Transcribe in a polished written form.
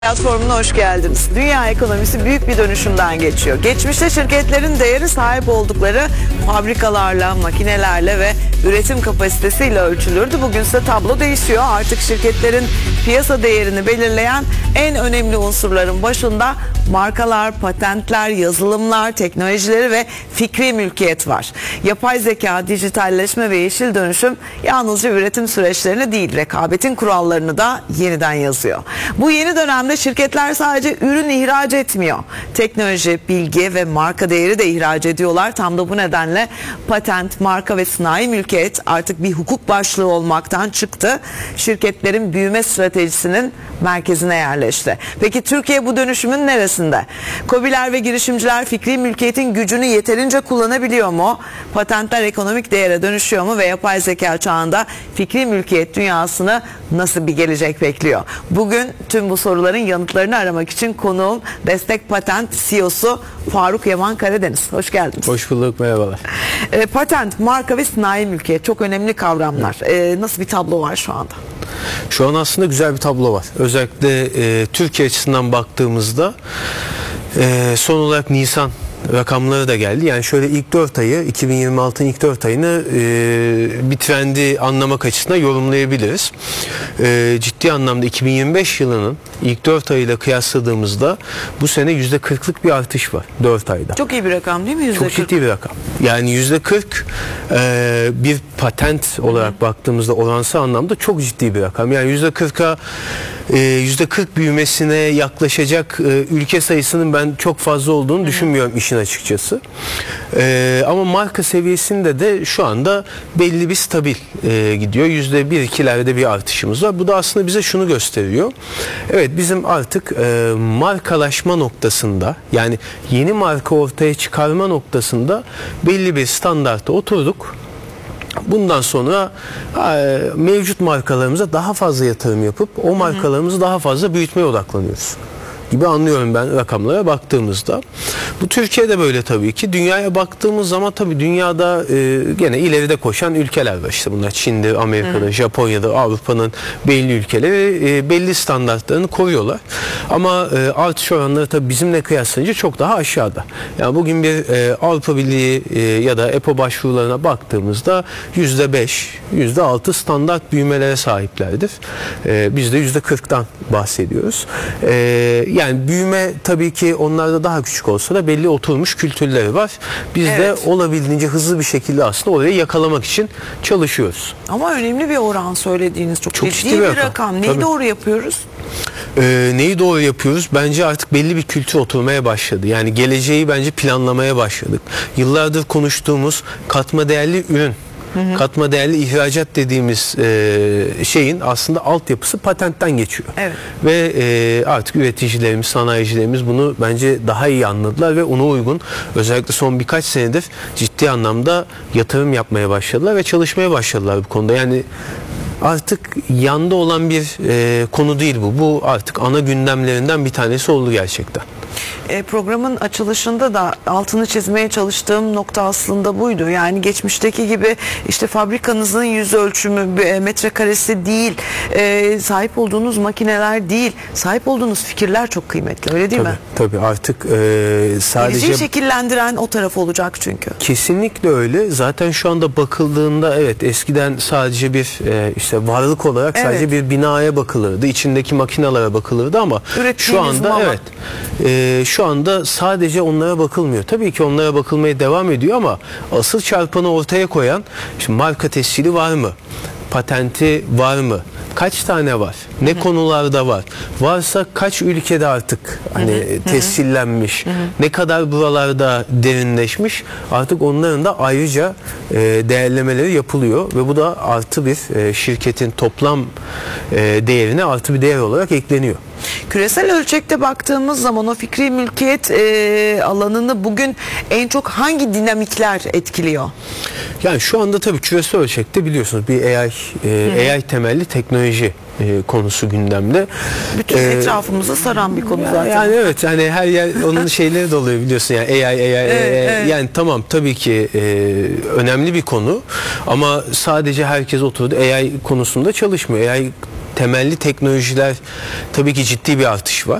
Platformuna hoş geldiniz. Dünya ekonomisi büyük bir dönüşümden geçiyor. Geçmişte şirketlerin değeri sahip oldukları fabrikalarla, makinelerle ve üretim kapasitesiyle ölçülürdü. Bugünse tablo değişiyor. Artık şirketlerin piyasa değerini belirleyen en önemli unsurların başında markalar, patentler, yazılımlar, teknolojileri ve fikri mülkiyet var. Yapay zeka, dijitalleşme ve yeşil dönüşüm yalnızca üretim süreçlerini değil, rekabetin kurallarını da yeniden yazıyor. Bu yeni dönemde şirketler sadece ürün ihraç etmiyor. Teknoloji, bilgi ve marka değeri de ihraç ediyorlar. Tam da bu nedenle patent, marka ve sanayi mülkiyet artık bir hukuk başlığı olmaktan çıktı. Şirketlerin büyüme stratejisinin merkezine yerleşti. Peki Türkiye bu dönüşümün neresinde? KOBİ'ler ve girişimciler fikri mülkiyetin gücünü yeterince kullanabiliyor mu? Patentler ekonomik değere dönüşüyor mu ve yapay zeka çağında fikri mülkiyet dünyasını nasıl bir gelecek bekliyor? Bugün tüm bu soruların yanıtlarını aramak için konuğum Destek Patent CEO'su Faruk Yaman Karadeniz. Hoş geldiniz. Hoş bulduk, merhabalar. Patent, marka ve sanayi mülkiyet çok önemli kavramlar. Nasıl bir tablo var şu anda? Şu an aslında güzel bir tablo var. Özellikle Türkiye açısından baktığımızda son olarak Nisan rakamları da geldi. Yani şöyle ilk 4 ayı, 2026'ın ilk 4 ayını bir trendi anlamak açısından yorumlayabiliriz. Ciddi anlamda 2025 yılının ilk 4 ayıyla kıyasladığımızda bu sene %40'lık bir artış var 4 ayda. Çok iyi bir rakam değil mi? %40. Çok ciddi bir rakam. Yani %40 bir patent olarak baktığımızda oransal anlamda çok ciddi bir rakam. Yani %40'a %40 büyümesine yaklaşacak ülke sayısının ben çok fazla olduğunu düşünmüyorum işin açıkçası. Ama marka seviyesinde de şu anda belli bir stabil gidiyor. %1-2'lerde bir artışımız var. Bu da aslında bize şunu gösteriyor. Evet, bizim artık markalaşma noktasında, yani yeni marka ortaya çıkarma noktasında belli bir standarta oturduk. Bundan sonra mevcut markalarımıza daha fazla yatırım yapıp o markalarımızı daha fazla büyütmeye odaklanıyoruz gibi anlıyorum ben rakamlara baktığımızda. Bu Türkiye'de böyle tabii ki. Dünyaya baktığımız zaman tabii dünyada gene ileride koşan ülkeler var. İşte bunlar Çin'de, Amerika'da, Japonya'da, Avrupa'nın belli ülkeleri belli standartlarını koruyorlar. Ama artış oranları tabii bizimle kıyaslayınca çok daha aşağıda. Yani bugün bir Avrupa Birliği ya da EPO başvurularına baktığımızda %5, %6 standart büyümelere sahiplerdir. Biz de %40'dan bahsediyoruz. Yani büyüme tabii ki onlarda daha küçük olsa da belli oturmuş kültürleri var. Biz de olabildiğince hızlı bir şekilde aslında orayı yakalamak için çalışıyoruz. Ama önemli bir oran söylediğiniz, çok ciddi bir rakam. Neyi doğru yapıyoruz? Neyi doğru yapıyoruz? Bence artık belli bir kültür oturmaya başladı. Yani geleceği bence planlamaya başladık. Yıllardır konuştuğumuz katma değerli ürün, katma değerli ihracat dediğimiz şeyin aslında altyapısı patentten geçiyor. Evet. Ve artık üreticilerimiz, sanayicilerimiz bunu bence daha iyi anladılar ve ona uygun özellikle son birkaç senedir ciddi anlamda yatırım yapmaya başladılar ve çalışmaya başladılar bu konuda. Yani artık yanda olan bir konu değil bu. Bu artık ana gündemlerinden bir tanesi oldu gerçekten. Programın açılışında da altını çizmeye çalıştığım nokta aslında buydu. Yani geçmişteki gibi işte fabrikanızın yüz ölçümü, metrekaresi değil, sahip olduğunuz makineler değil, sahip olduğunuz fikirler çok kıymetli, öyle değil mi? Tabii artık sadece... Geleceği şekillendiren o taraf olacak çünkü. Kesinlikle öyle. Zaten şu anda bakıldığında evet, eskiden sadece bir işte varlık olarak sadece bir binaya bakılırdı, içindeki makinalara bakılırdı ama şu anda şu anda sadece onlara bakılmıyor. Tabii ki onlara bakılmaya devam ediyor ama asıl çarpanı ortaya koyan şimdi marka tescili var mı? Patenti var mı? Kaç tane var? Ne konularda var? Varsa kaç ülkede artık tescillenmiş? Ne kadar buralarda derinleşmiş? Artık onların da ayrıca değerlemeleri yapılıyor ve bu da artı bir şirketin toplam değerine artı bir değer olarak ekleniyor. Küresel ölçekte baktığımız zaman o fikri mülkiyet alanını bugün en çok hangi dinamikler etkiliyor? Yani şu anda tabii küresel ölçekte biliyorsunuz bir AI temelli teknoloji konusu gündemde. Bütün etrafımızı saran bir konu zaten. Yani evet, hani her yer onun şeyleri de oluyor biliyorsun, yani AI yani tamam, tabii ki önemli bir konu ama sadece herkes oturdu AI konusunda çalışmıyor. AI temelli teknolojiler tabii ki ciddi bir artış var.